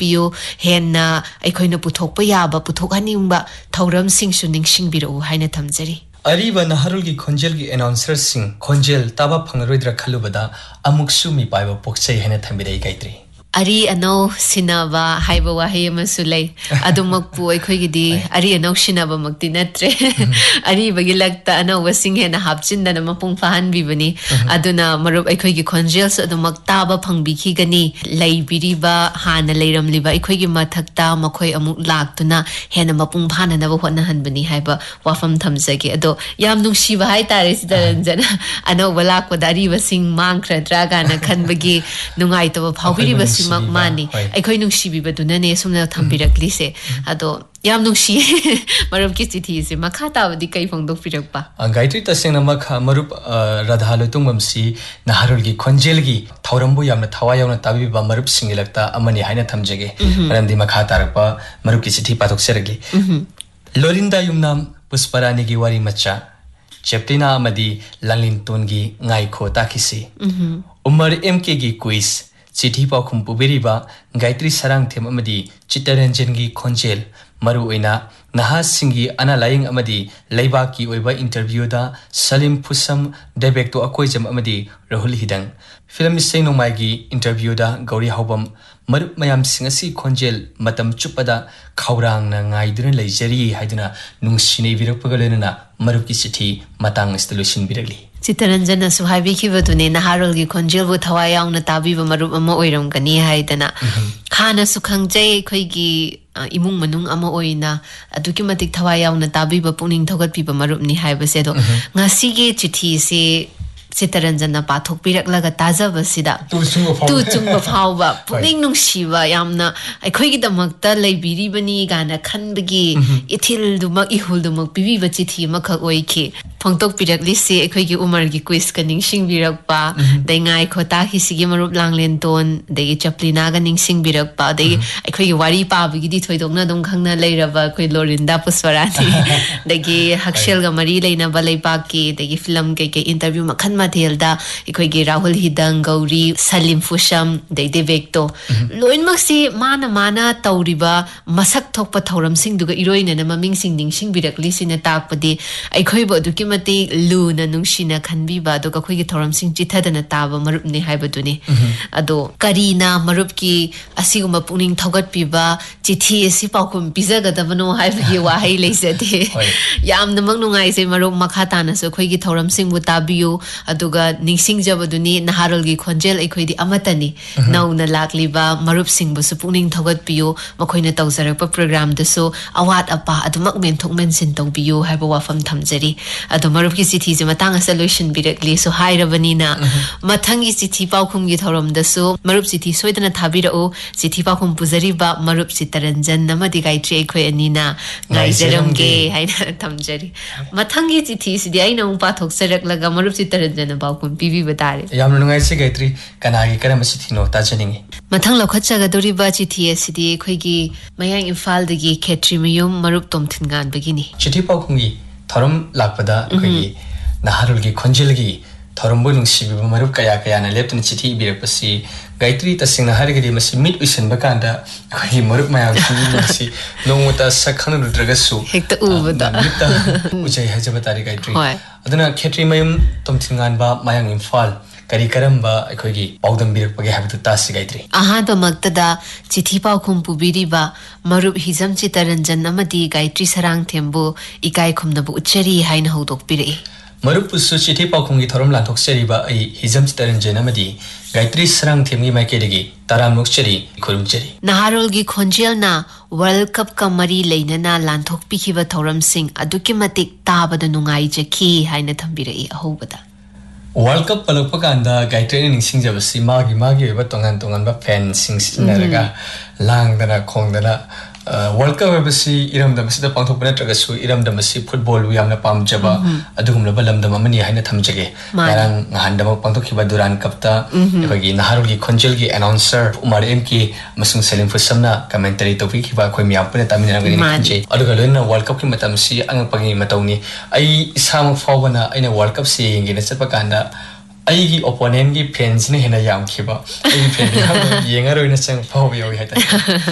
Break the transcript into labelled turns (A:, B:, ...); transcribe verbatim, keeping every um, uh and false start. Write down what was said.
A: ꯄꯤꯌꯨ ꯍꯦꯟꯅ ꯑꯩꯈꯣꯏꯅ ꯄꯨꯊꯣꯛꯄ ꯌꯥꯕ ꯄꯨꯊꯣꯛꯍꯟꯅꯤꯡꯕ ꯊꯧꯔꯝꯁꯤꯡꯁꯨ ꯅꯤꯡꯁꯤꯡꯕꯤꯔꯛꯎ ꯍꯥꯏꯅ ꯊꯝꯖꯔꯤ
B: ꯑꯔꯤꯕ ꯅꯍꯥꯔꯣꯜꯒꯤ ꯈꯣꯟꯖꯦꯜꯒꯤ ꯑꯦꯅꯥꯎꯟꯁꯔꯁꯤꯡ ꯈꯣꯟꯖꯦꯜ ꯇꯥꯕ ꯐꯪꯂꯔꯣꯏꯗ꯭ꯔꯥ ꯈꯜꯂꯨꯕꯗ ꯑꯃꯨꯛꯁꯨ ꯃꯤꯄꯥꯏꯕ ꯄꯣꯛꯆꯩ ꯍꯥꯏꯅ ꯊꯝꯕꯤꯔꯛꯏ ꯒꯥꯏꯇ꯭ꯔꯤ
A: ꯑꯔꯤ ꯑꯅꯧ ꯁꯤꯟꯅꯕ ꯍꯥꯏꯕ ꯋꯥꯍꯩ ꯑꯃꯁꯨ ꯂꯩ ꯑꯗꯨꯃꯛꯄꯨ ꯑꯩꯈꯣꯏꯒꯤꯗꯤ ꯑꯔꯤ ꯑꯅꯧ ꯁꯤꯟꯅꯕꯃꯛꯇꯤ ꯅꯠꯇ꯭ꯔꯦ ꯑꯔꯤꯕꯒꯤ ꯂꯛꯇ ꯑꯅꯧꯕꯁꯤꯡ ꯍꯦꯟꯅ ꯍꯥꯞꯆꯤꯟꯗꯅ ꯃꯄꯨꯡ ꯐꯥꯍꯟꯕꯤꯕꯅꯤ ꯑꯗꯨꯅ ꯃꯔꯨꯞ ꯑꯩꯈꯣꯏꯒꯤ ꯈꯣꯟꯖꯦꯜꯁꯨ ꯑꯗꯨꯃꯛ ꯇꯥꯕ ꯐꯪꯕꯤꯈꯤꯒꯅꯤ ꯂꯩꯕꯤꯔꯤꯕ ꯍꯥꯟꯅ ꯂꯩꯔꯝꯂꯤꯕ ꯑꯩꯈꯣꯏꯒꯤ ꯃꯊꯛꯇ ꯃꯈꯣꯏ ꯑꯃꯨꯛ ꯂꯥꯛꯇꯨꯅ ꯍꯦꯟꯅ ꯃꯄꯨꯡ ꯐꯥꯅꯅꯕ ꯍꯣꯠꯅꯍꯟꯕꯅꯤ ꯍꯥꯏꯕ ꯋꯥꯐꯝ ꯊꯝꯖꯒꯦ ꯑꯗꯣ ꯌꯥꯝ ꯅꯨꯡꯁꯤꯕ ꯍꯥꯏꯇꯥꯔꯦ ꯁꯤꯇꯔꯟꯖꯟ ꯑꯅꯧꯕ ꯂꯥꯛꯄꯗ ꯑꯔꯤꯕꯁꯤꯡ ꯃꯥꯡꯈ꯭ꯔꯗ꯭ꯔꯥ ꯀꯥꯏꯅ ꯈꯟꯕꯒꯤ ꯅꯨꯡꯉꯥꯏꯇꯕ ꯐꯥꯎꯕꯤꯔꯤꯕꯁꯤ ꯃꯥꯅꯤ ꯑꯩꯈꯣꯏ ꯅꯨꯡꯁꯤꯕꯤꯕꯗꯨꯅꯅꯦ ꯁꯨꯝꯅ ꯊꯝꯕꯤꯔꯛꯂꯤꯁꯦ ꯑꯗꯣ ꯌꯥꯝ ꯅꯨꯡꯁꯤ ꯃꯔꯨꯞꯀꯤ ꯆꯤꯊꯤꯁꯦ ꯃꯈꯥ ꯇꯥꯕꯗꯤ ꯀꯩ ꯐꯣꯡꯗꯣꯛꯄꯤꯔꯛꯄ
B: ꯒꯥꯏꯇ꯭ꯔꯤ ꯇꯁꯦꯡꯅ ꯃꯈꯥ ꯃꯔꯨꯞ ꯔꯥꯙꯥ ꯂꯣꯏꯇꯣꯡꯕꯝꯁꯤ ꯅꯍꯥꯔꯣꯜꯒꯤ ꯈꯣꯟꯖꯦꯜꯒꯤ ꯊꯧꯔꯝꯕꯨ ꯌꯥꯝꯅ ꯊꯋꯥꯏ ꯌꯥꯎꯅ ꯇꯥꯕꯤꯕ ꯃꯔꯨꯞꯁꯤꯡꯒꯤ ꯂꯛꯇ ꯑꯃꯅꯤ ꯍꯥꯏꯅ ꯊꯝꯖꯒꯦ ꯃꯔꯝꯗꯤ ꯃꯈꯥ ꯇꯥꯔꯛꯄ ꯃꯔꯨꯞꯀꯤ ꯆꯤꯊꯤ ꯄꯥꯊꯣꯛꯆꯔꯒꯦ ꯂꯣꯔꯤꯟꯗꯥ ꯌꯨꯝꯅꯥꯝ ꯄꯨꯁꯄꯔꯥꯅꯤꯒꯤ ꯋꯥꯔꯤ ꯃꯆꯥ ꯆꯦꯞꯇꯤꯅꯥ ꯑꯃꯗꯤ ꯂꯥꯡꯂꯤꯟꯇꯣꯟꯒꯤ ꯉꯥꯏꯈꯣ ꯇꯥꯈꯤꯁꯤ ꯎꯃꯔ ꯑꯦꯝ ꯀꯦꯒꯤ ꯀꯨꯏꯁ चिठी पाखुम पुबेरिबा गायत्री सरंग थेम अमदी चित्तरंजन की खोंजेल मरु ओइना नहा सिंगी अना लाइंग अमदी लेबा की ओइबा इंटरव्यू दा सलीम फुसम डेबेक्टो अकोइजम अमदी राहुल हिदंग फिल्म से नोमाइगी इंटरव्यू दा गौरी हाउबम मरु मयाम सिंगसी खोंजेल मतम चुपदा खौरांग ना गाइदुन लेजरी हाइदुना नुंगसिने बिरकपगलेना मरु की चिठी मतांग स्टलुशन बिरगली
A: चित्तरंजन सुहाइबी की बदुने नहारोल की खोंजेल बु थवाय याउना ताबीबा मरुप अमा ओइरमगनी हाइदना खाना सुखंगजै खैगी इमुंग मनुंग अमा ओइना अदुकी मतिक थवाय याउना ताबीबा पुनिंग थोगतपीबा मरुपनी हाइबसे दो ngasiगे चिठी से चित्तरंजन पाथोक पिरकलगा ताजबसिदा तु चुंगबा फावबा पुनिंग नुंगसिबा यामना अखोइगी दमकता लैबिरिबनी गाना खनबगी इथिल दुमक इहुल दुमक पिबिबा चिठी मखक ओइखे फोंतोक पिरकलिसे अखोइगी उमरगी क्विज का निंगसिंग बिरकपा दैंगाय खोता हिसिगी मरुप लांगलेंतोन दैगी चपलिनागा निंगसिंग बिरकपा दैगी अखोइगी वारी पाबगी थोइदोकना दुम खंगना लैरबा अखोइ लोरिंदा पुष्परानी दैगी हक्सेलगा मरी लैनबा लैपाकी दैगी फिल्म के के इंटरव्यू मखन मथेलदा अखोइगी राहुल हिदंग गौरी सलीम फुसम दै देबेक्टो लोइनमक्सी माना माना तौरिबा मसक थोकपा थौरमसिंग दुगा इरोइनना ममिंगसिंग निंगसिंग बिरकलिसिना ताकपदि अखोइबो दुकी मते लुना नुंगसिना खनबीबा दुगा अखोइगी थौरमसिंग चिथदना ताबा मरुपने हाइबदुने अदो करीना मरुपकी असिगुमा पुनिंग थौगतपीबा चिठी असि पाउकुम पिजगदबनो हाइबगी वाहै लैजदे यामनमक नुंगाइसे मरुप मखा तानासो अखोइगी थौरमसिंग बु ताबियो अदुगा निंगसिंग जबदुनी नहारोलगी खोंजेल अखोइदी अमतनी नौना लाक्लिबा मरुपसिंग बुसु पुनिंग थौगतपियो मखोइना तौजरकपा प्रोग्राम दसो अवात अपा अदुमक मेनथोक मेनसिन तौबियो हाइबा वाफम थमजरी अदो मरुपकी चिठी जे मतांग सॉल्यूशन बिरकली सो हाइरबनीना मथंगी चिठी पाउखुमगी थौरम दसो मरुप चिठी सोइदना थाबिरओ चिठी पाउखुम पुजरीबा मरुप चित्तरंजन नमदि गायत्री अखोइ अनीना गाइजरमगे हाइना थमजरी मथंगी चिठी सिदि आइना उ पाथोकसरकलगा मरुप चित्तरंजन पाउखुम पिबी बतारे
B: यामना नुंगाइसे गायत्री कनागी करम चिठीनो ताजनिंगे
A: मथंग लखचगदोरिबा चिठी असिदि अखोइगी मयांग इम्फालदगी खेत्रिमयुम मरुप तोमथिनगान बगिनी
B: चिठी पाउखुमगी थरम लापदा अखोइगी नहारोलगी खोंजेलगी थरमबो नुंगसिबिबा मरुप कया कयाना लेप्तन चिठी बिरपसि गायत्री तसिंगना हारगदि मसि मिट उइसनबा कांदा अखोइगी मरुप मायाम सिंगि नोंगता सखन रुद्रगसु
A: हेक्ता उबदा
B: मिटा उजै हजबा तारि गायत्री अदना खेत्रिमयुम तोमथिनगानबा मयांग इम्फाल करी करम्बा अखोइगी पाउदम बिरकपगे हाबतु तासि गायत्री
A: अहादो मक्तदा चिठी पाउखुम पुबिरिबा मरुप हिजम चित्तरंजन अमदि गायत्री सरंग थेमबु इकाय खुमनबु उच्चरी हाइन हौदोकपिरे
B: मरुप पुसु चिठी पाउखुमगी थरम लांथोकसरीबा अई हिजम चित्तरंजन अमदि गायत्री सरंग थेमगी माइकेदगी ताराम नुक्चरी खुरुमचरी
A: नहारोलगी खोंजेलना वर्ल्ड कप का मरी लेनना लांथोकपिखिबा थौरमसिंग अदुकी मतिक ताबदा नुंगाइजखि हाइन थंबिरई अहोबदा
B: वर्ल्ड कप पलकपा कांदा गायत्री निंगसिंग जबसि मागी मागी ओइबा तोंगान तोंगान बा फैन सिंग सिनरगा लांगदना खोंगदना वर्ल्ड कप बसी इरमदमसिदा पांथोकपा नत्रगसु इरमदमसि फुटबॉल यामना पामजबा अदुगुमलबा लमदम अमनि हाइना थमजगे नारांग हांदम पांथोखिबा दुरान कपता अखोइगी नहारोलगी खोंजेलगी अनाउंसर उमर एम के मसुंग सलीम फुसमना कमेंटरी तौपिखिबा अखोइ मियाम पुने तामिनागनि खंजे अदुगा लोइना वर्ल्ड कप की मतमसि अंगपगी मतौनी अई इसाम फावना अइना वर्ल्ड कप से येंगेना चतपा कांदा अईगी ओपोनेंट की फैंस ने हेना याम खिबा अई फैन येंगा रोइना चंग फाव योइ हाइता